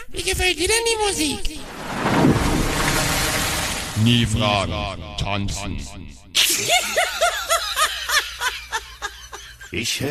Wie gefällt dir denn die Musik? Nie fragen, tanzen. Ich